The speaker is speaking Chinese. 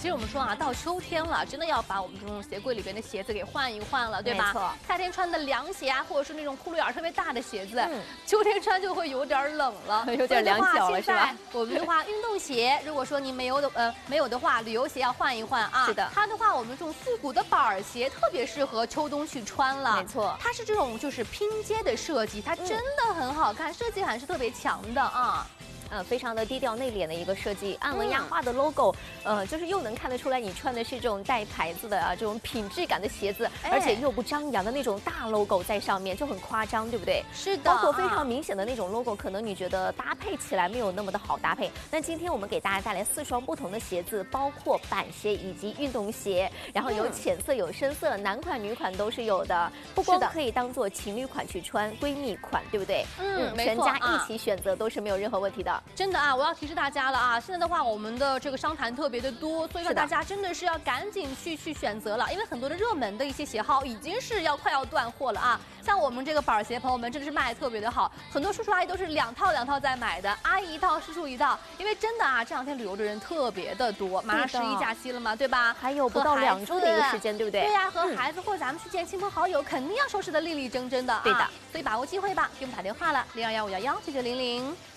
其实我们说啊，到秋天了，真的要把我们这种鞋柜里边的鞋子给换一换了，对吧？ 没错。 夏天穿的凉鞋啊，或者是那种窟窿眼特别大的鞋子，秋天穿就会有点冷了， 有点凉脚了，是吧？ 我们的话，运动鞋，如果说您没有的话，旅游鞋要换一换啊。 是的。 它的话，我们这种复古的板儿鞋特别适合秋冬去穿了。 没错。 它是这种就是拼接的设计，它真的很好看，设计感是特别强的啊。 非常的低调内敛的一个设计，暗纹压花的 logo，就是又能看得出来你穿的是这种带牌子的这种品质感的鞋子，而且又不张扬的那种大 logo 在上面，就很夸张，对不对？ 是的。 包括非常明显的那种 logo，可能你觉得搭配起来没有那么的好搭配。那今天我们给大家带来4双不同的鞋子，包括板鞋以及运动鞋，然后有浅色有深色，男款女款都是有的，不光可以当做情侣款去穿，闺蜜款，对不对？全家一起选择都是没有任何问题的。 真的啊，我要提示大家了啊！现在的话，我们的这个商谈特别的多，所以说大家真的是要赶紧去选择了，因为很多的热门的一些鞋号已经是快要断货了啊。像我们这个板鞋，朋友们真的是卖的特别的好，很多叔叔阿姨都是2套在买的，阿姨一套，叔叔一套，因为真的啊，这2天旅游的人特别的多，马上11假期了嘛，对吧？ 还有不到2周的一个时间，对不对？ 对呀，和孩子或者咱们去见亲朋好友，肯定要收拾的利利铮铮的啊。 对的， 所以把握机会吧，给我们打电话了，0215119900。